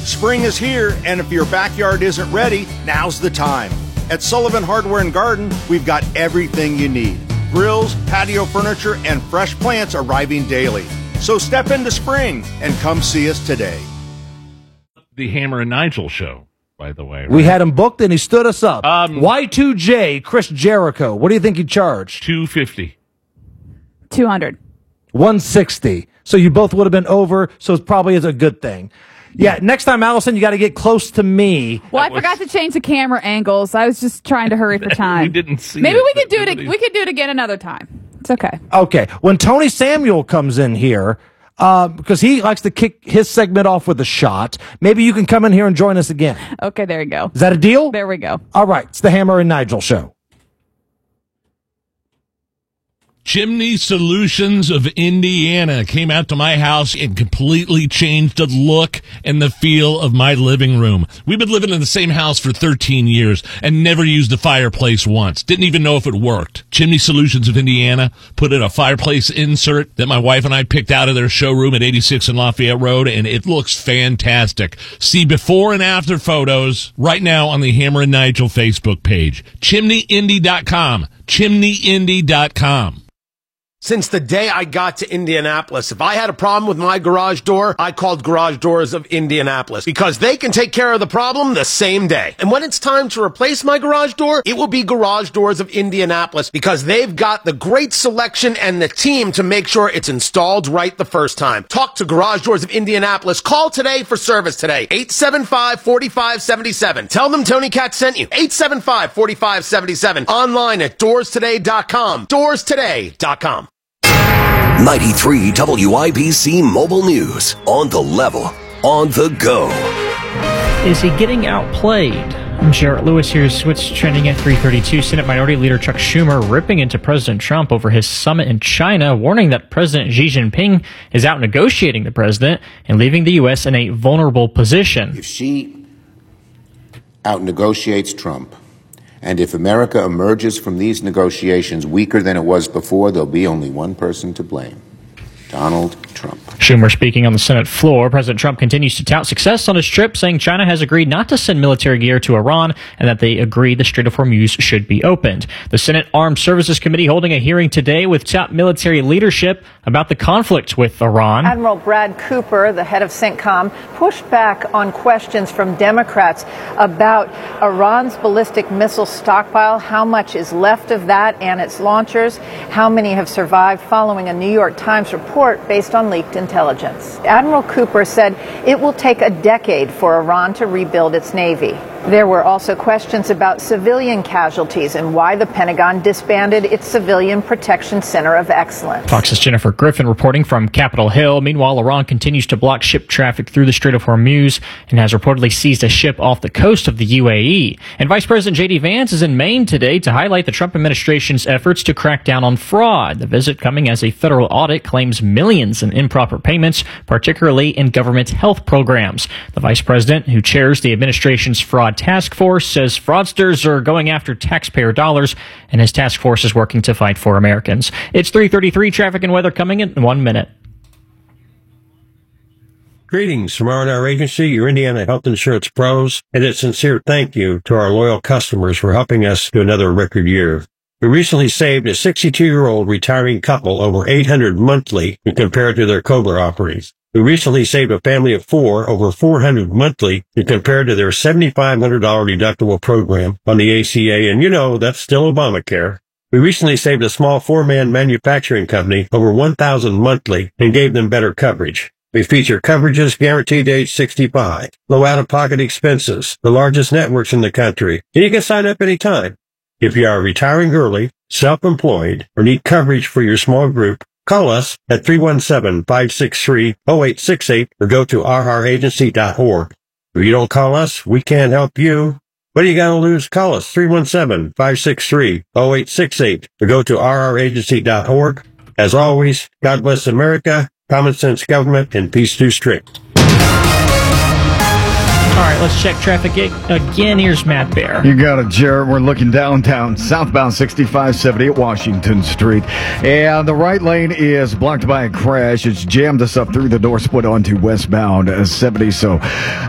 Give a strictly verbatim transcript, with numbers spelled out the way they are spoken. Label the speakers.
Speaker 1: Spring is here, and if your backyard isn't ready, now's the time. At Sullivan Hardware and Garden, we've got everything you need. Grills, patio furniture, and fresh plants arriving daily. So step into spring and come see us today.
Speaker 2: The Hammer and Nigel show, by the way. Right?
Speaker 3: We had him booked and he stood us up.
Speaker 2: Um,
Speaker 3: Y two J, Chris Jericho. What do you think he charged?
Speaker 2: two fifty.
Speaker 4: two hundred.
Speaker 3: one sixty. So you both would have been over, so it probably is a good thing. Yeah, next time, Allison, you got to get close to me.
Speaker 4: Well, I
Speaker 2: was...
Speaker 4: forgot to change the camera angles. I was just trying to hurry for time.
Speaker 2: We didn't see
Speaker 4: Maybe
Speaker 2: it,
Speaker 4: we could do it.
Speaker 2: nobody...
Speaker 4: We could do it again another time. It's okay.
Speaker 3: Okay. When Tony Samuel comes in here, uh, because he likes to kick his segment off with a shot, maybe you can come in here and join us again.
Speaker 4: Okay, there you go.
Speaker 3: Is that a deal?
Speaker 4: There we go.
Speaker 3: All right. It's the Hammer and Nigel show.
Speaker 2: Chimney Solutions of Indiana came out to my house and completely changed the look and the feel of my living room. We've been living in the same house for thirteen years and never used the fireplace once. Didn't even know if it worked. Chimney Solutions of Indiana put in a fireplace insert that my wife and I picked out of their showroom at eighty-six and Lafayette Road, and it looks fantastic. See before and after photos right now on the Hammer and Nigel Facebook page. chimney indy dot com. chimney indy dot com.
Speaker 5: Since the day I got to Indianapolis, if I had a problem with my garage door, I called Garage Doors of Indianapolis because they can take care of the problem the same day. And when it's time to replace my garage door, it will be Garage Doors of Indianapolis because they've got the great selection and the team to make sure it's installed right the first time. Talk to Garage Doors of Indianapolis. Call today for service today. eight seven five, four five seven seven. Tell them Tony Katz sent you. eight seven five, four five seven seven. Online at doors today dot com. doors today dot com.
Speaker 6: ninety-three W I B C Mobile News. On the level. On the go.
Speaker 7: Is he getting outplayed? I'm Jarrett Lewis. Here's what's trending at three thirty-two. Senate Minority Leader Chuck Schumer ripping into President Trump over his summit in China, warning that President Xi Jinping is out negotiating the president and leaving the U S in a vulnerable position.
Speaker 8: If Xi out negotiates Trump, and if America emerges from these negotiations weaker than it was before, there'll be only one person to blame: Donald Trump.
Speaker 7: Schumer speaking on the Senate floor. President Trump continues to tout success on his trip, saying China has agreed not to send military gear to Iran and that they agree the Strait of Hormuz should be opened. The Senate Armed Services Committee holding a hearing today with top military leadership about the conflict with Iran.
Speaker 9: Admiral Brad Cooper, the head of CENTCOM, pushed back on questions from Democrats about Iran's ballistic missile stockpile, how much is left of that and its launchers, how many have survived, following a New York Times report based on leaked intelligence. Admiral Cooper said it will take a decade for Iran to rebuild its navy. There were also questions about civilian casualties and why the Pentagon disbanded its Civilian Protection Center of Excellence.
Speaker 7: Fox's Jennifer Griffin reporting from Capitol Hill. Meanwhile, Iran continues to block ship traffic through the Strait of Hormuz and has reportedly seized a ship off the coast of the U A E. And Vice President J D Vance is in Maine today to highlight the Trump administration's efforts to crack down on fraud. The visit coming as a federal audit claims millions in improper payments, particularly in government health programs. The vice president, who chairs the administration's fraud task force, says fraudsters are going after taxpayer dollars, and his task force is working to fight for Americans. It's three thirty-three, traffic and weather coming in one minute.
Speaker 10: Greetings from R and R Agency, your Indiana health insurance pros, and a sincere thank you to our loyal customers for helping us to another record year. We recently saved a sixty-two-year-old retiring couple over eight hundred dollars monthly when compared to their COBRA offerings. We recently saved a family of four over four hundred dollars monthly when compared to their seven thousand five hundred dollars deductible program on the A C A, and you know, that's still Obamacare. We recently saved a small four-man manufacturing company over one thousand dollars monthly and gave them better coverage. We feature coverages guaranteed to age sixty-five, low out-of-pocket expenses, the largest networks in the country, and you can sign up anytime. If you are retiring early, self-employed, or need coverage for your small group, call us at three one seven, five six three, zero eight six eight or go to r r agency dot org. If you don't call us, we can't help you. What are you going to lose? Call us three one seven, five six three, zero eight six eight or go to r r agency dot org. As always, God bless America, common sense government, and peace through strict.
Speaker 7: All right, let's check traffic again. Here's Matt Bear.
Speaker 11: You got it, Jared. We're looking downtown, southbound sixty-five seventy at Washington Street. And the right lane is blocked by a crash. It's jammed us up through the door split onto westbound seventy. So